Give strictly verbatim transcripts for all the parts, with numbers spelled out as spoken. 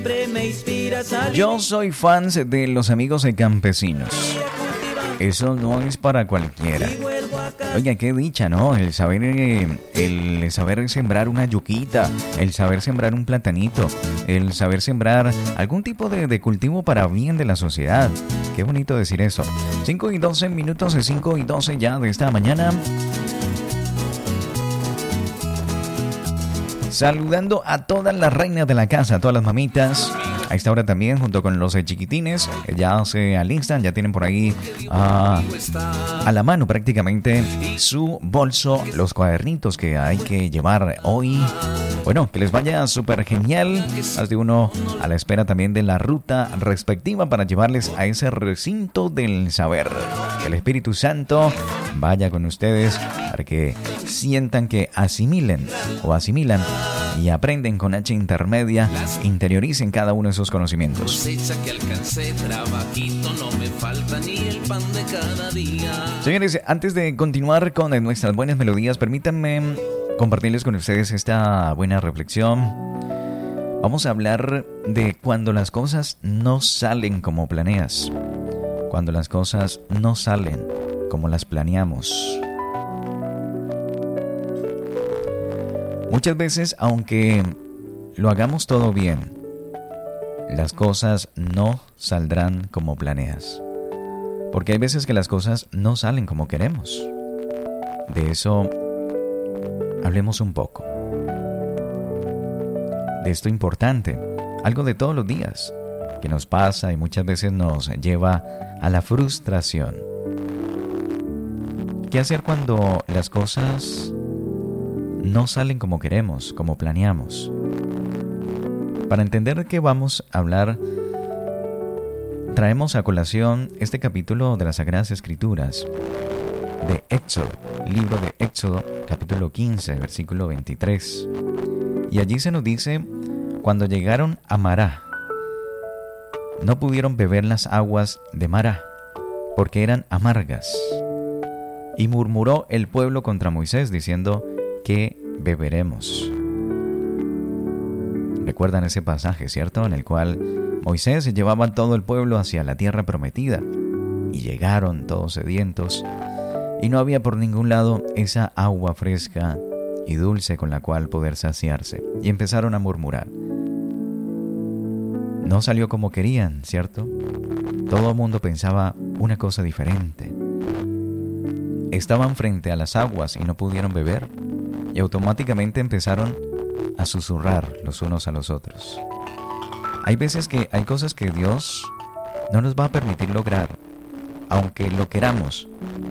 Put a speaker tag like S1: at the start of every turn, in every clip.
S1: Yo soy fan de los amigos de campesinos. Eso no es para cualquiera. Oiga, qué dicha, ¿no? El saber, eh, el saber sembrar una yuquita, el saber sembrar un platanito, el saber sembrar algún tipo de, de cultivo para bien de la sociedad. Qué bonito decir eso. cinco y doce minutos, de cinco y doce ya de esta mañana. Saludando a todas las reinas de la casa, a todas las mamitas. A esta hora también, junto con los chiquitines, ya se alistan, ya tienen por ahí uh, a la mano prácticamente su bolso, los cuadernitos que hay que llevar hoy. Bueno, que les vaya súper genial. Más de uno a la espera también de la ruta respectiva para llevarles a ese recinto del saber. Que el Espíritu Santo vaya con ustedes para que sientan que asimilen o asimilan y aprenden con H intermedia, interioricen cada uno de esos conocimientos. Señores, antes de continuar con nuestras buenas melodías, permítanme compartirles con ustedes esta buena reflexión. Vamos a hablar de cuando las cosas no salen como planeas, cuando las cosas no salen como las planeamos. Muchas veces, aunque lo hagamos todo bien, las cosas no saldrán como planeas. Porque hay veces que las cosas no salen como queremos. De eso hablemos un poco. De esto importante, algo de todos los días, que nos pasa y muchas veces nos lleva a la frustración. ¿Qué hacer cuando las cosas no salen como queremos, como planeamos? Para entender de qué vamos a hablar, traemos a colación este capítulo de las Sagradas Escrituras de Éxodo, libro de Éxodo, capítulo quince, versículo veintitrés. Y allí se nos dice: cuando llegaron a Mará, no pudieron beber las aguas de Mará, porque eran amargas. Y murmuró el pueblo contra Moisés, diciendo: ¿qué beberemos? Recuerdan ese pasaje, ¿cierto? En el cual Moisés llevaba a todo el pueblo hacia la tierra prometida. Y llegaron todos sedientos, y no había por ningún lado esa agua fresca y dulce con la cual poder saciarse. Y empezaron a murmurar. No salió como querían, ¿cierto? Todo el mundo pensaba una cosa diferente. Estaban frente a las aguas y no pudieron beber, y automáticamente empezaron a susurrar los unos a los otros. Hay veces que hay cosas que Dios no nos va a permitir lograr, aunque lo queramos,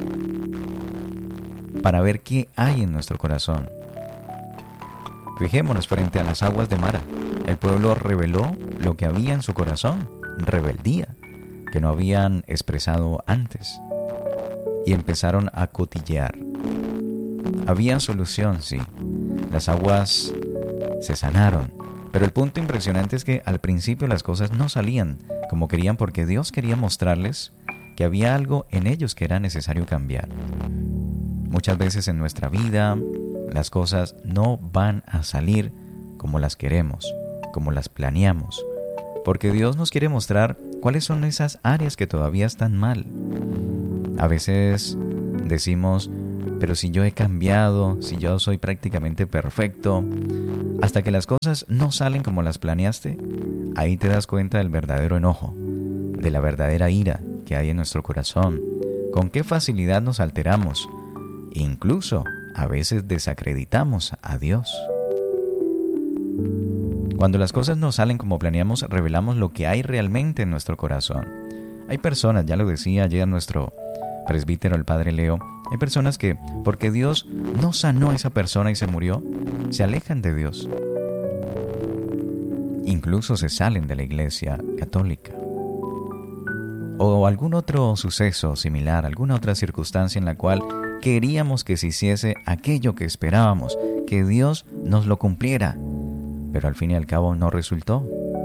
S1: para ver qué hay en nuestro corazón. Fijémonos frente a las aguas de Mara. El pueblo reveló lo que había en su corazón, rebeldía, que no habían expresado antes. Y empezaron a cotillear. Había solución, sí. Las aguas se sanaron. Pero el punto impresionante es que al principio las cosas no salían como querían, porque Dios quería mostrarles que había algo en ellos que era necesario cambiar. Muchas veces en nuestra vida las cosas no van a salir como las queremos, como las planeamos, porque Dios nos quiere mostrar cuáles son esas áreas que todavía están mal. A veces decimos: pero si yo he cambiado, si yo soy prácticamente perfecto, hasta que las cosas no salen como las planeaste, ahí te das cuenta del verdadero enojo, de la verdadera ira que hay en nuestro corazón, con qué facilidad nos alteramos, incluso a veces desacreditamos a Dios. Cuando las cosas no salen como planeamos, revelamos lo que hay realmente en nuestro corazón. Hay personas, ya lo decía ayer nuestro presbítero, el padre Leo, hay personas que, porque Dios no sanó a esa persona y se murió, se alejan de Dios. Incluso se salen de la iglesia católica. O algún otro suceso similar, alguna otra circunstancia en la cual queríamos que se hiciese aquello que esperábamos, que Dios nos lo cumpliera, pero al fin y al cabo no resultó.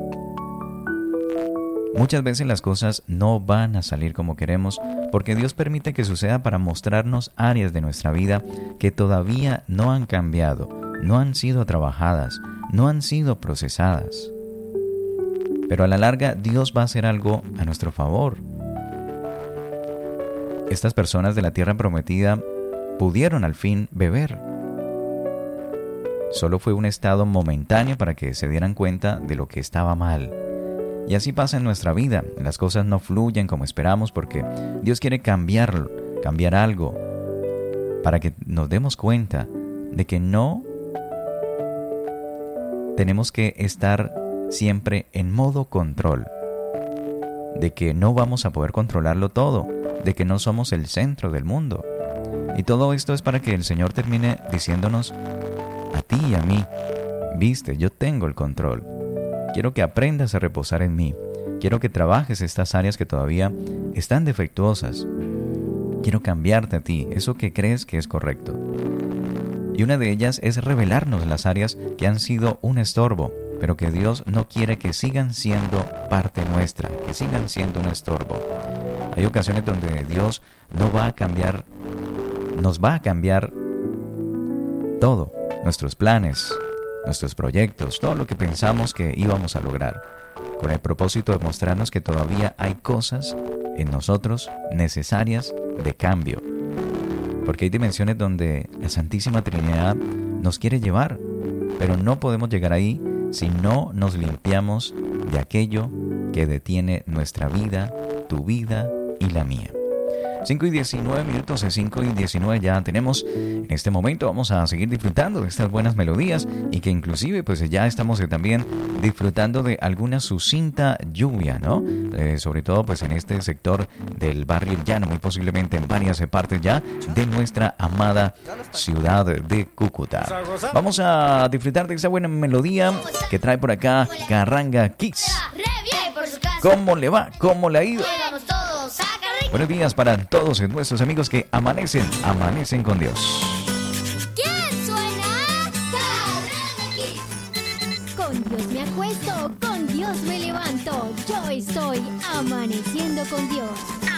S1: Muchas veces las cosas no van a salir como queremos, porque Dios permite que suceda para mostrarnos áreas de nuestra vida que todavía no han cambiado, no han sido trabajadas, no han sido procesadas. Pero a la larga Dios va a hacer algo a nuestro favor. Estas personas de la tierra prometida pudieron al fin beber. Solo fue un estado momentáneo para que se dieran cuenta de lo que estaba mal. Y así pasa en nuestra vida. Las cosas no fluyen como esperamos porque Dios quiere cambiarlo, cambiar algo, para que nos demos cuenta de que no tenemos que estar siempre en modo control, de que no vamos a poder controlarlo todo, de que no somos el centro del mundo. Y todo esto es para que el Señor termine diciéndonos a ti y a mí: viste, yo tengo el control. Quiero que aprendas a reposar en mí. Quiero que trabajes estas áreas que todavía están defectuosas. Quiero cambiarte a ti, eso que crees que es correcto. Y una de ellas es revelarnos las áreas que han sido un estorbo, pero que Dios no quiere que sigan siendo parte nuestra, que sigan siendo un estorbo. Hay ocasiones donde Dios no va a cambiar, nos va a cambiar todo, nuestros planes, nuestros proyectos, todo lo que pensamos que íbamos a lograr, con el propósito de mostrarnos que todavía hay cosas en nosotros necesarias de cambio. Porque hay dimensiones donde la Santísima Trinidad nos quiere llevar, pero no podemos llegar ahí si no nos limpiamos de aquello que detiene nuestra vida, tu vida y la mía. cinco y diecinueve minutos, de cinco y diecinueve ya tenemos. En este momento vamos a seguir disfrutando de estas buenas melodías y que inclusive pues ya estamos también disfrutando de alguna sucinta lluvia, ¿no? Eh, sobre todo pues en este sector del barrio llano, muy posiblemente en varias partes ya de nuestra amada ciudad de Cúcuta. Vamos a disfrutar de esa buena melodía que trae por acá Carranga Kiss. ¿Cómo le va? ¿Cómo le ha ido? Buenos días para todos nuestros amigos que amanecen, amanecen con Dios.
S2: ¿Quién suena? Con Dios me acuesto, con Dios me levanto. Yo estoy amaneciendo con Dios.